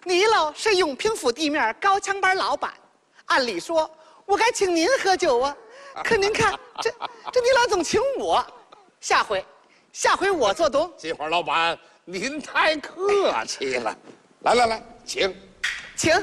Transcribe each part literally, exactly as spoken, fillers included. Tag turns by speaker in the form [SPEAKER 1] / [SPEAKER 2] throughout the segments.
[SPEAKER 1] 你喽是永平府地面高墙班老板，按理说我该请您喝酒啊，可您看这这你老总请我，下回下回我做东。
[SPEAKER 2] 金花老板，您太客气了。来来来，请，
[SPEAKER 1] 请。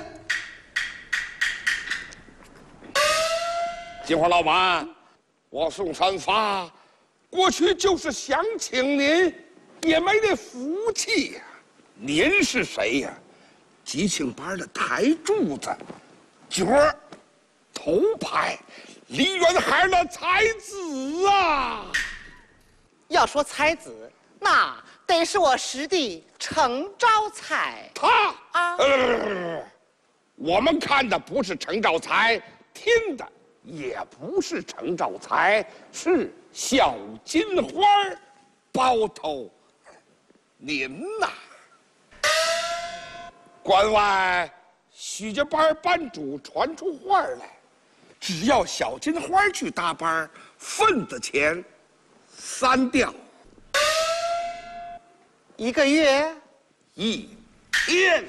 [SPEAKER 2] 金花老板，我宋山发过去就是想请您，也没这福气呀。您是谁呀？吉庆班的台柱子，角儿，头牌，梨园孩儿的才子啊！
[SPEAKER 1] 要说才子，那得是我师弟程兆才。
[SPEAKER 2] 他
[SPEAKER 1] 啊，
[SPEAKER 2] 呃，我们看的不是程兆才，听的也不是程兆才，是小金花包头。您呐，关外许家班班主传出话来，只要小金花去搭班，份子钱三吊，
[SPEAKER 1] 一个月
[SPEAKER 2] 一天。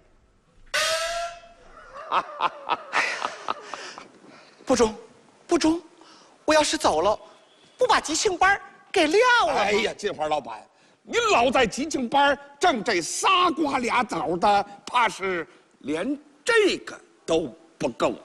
[SPEAKER 1] 不中，不中！我要是走了，不把吉庆班给撂了。
[SPEAKER 2] 哎呀，金花老板，您老在吉庆班挣这仨瓜俩枣的，怕是连这个都不够。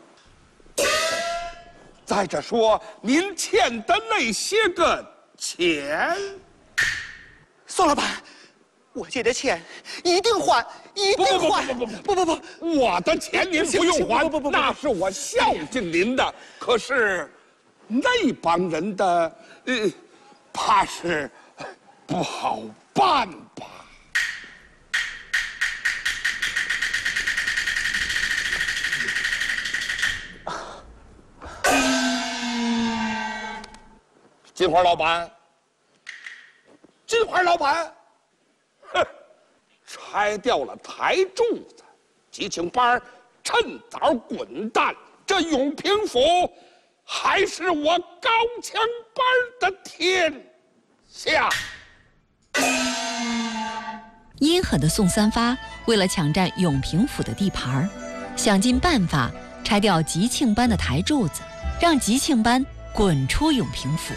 [SPEAKER 2] 再者说，您欠的那些个钱，
[SPEAKER 1] 宋老板，我借的钱一定还，一定还！
[SPEAKER 2] 不不不
[SPEAKER 1] 不不不，
[SPEAKER 2] 我的钱您不用还，
[SPEAKER 1] 不不不不，
[SPEAKER 2] 那是我孝敬您的。可是那帮人的，呃，怕是不好办吧？金花老板，金花老板，哼，拆掉了台柱子，吉庆班趁早滚蛋。这永平府还是我高墙班的天下。
[SPEAKER 3] 阴狠的宋三发为了抢占永平府的地盘，想尽办法拆掉吉庆班的台柱子，让吉庆班滚出永平府。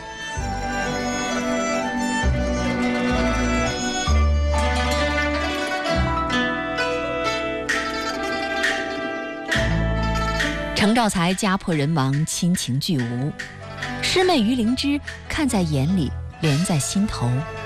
[SPEAKER 3] 程兆才家破人亡，亲情俱无，师妹于灵芝看在眼里，连在心头。